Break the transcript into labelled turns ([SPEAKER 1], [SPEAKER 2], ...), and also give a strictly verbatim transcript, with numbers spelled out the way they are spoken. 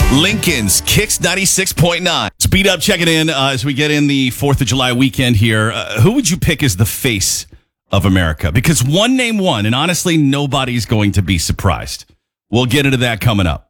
[SPEAKER 1] Lincoln's Kicks ninety-six point nine. Speed up, checking in uh, as we get in the fourth of July weekend here. Uh, who would you pick as the face of America? Because one name won, and honestly, nobody's going to be surprised. We'll get into that coming up.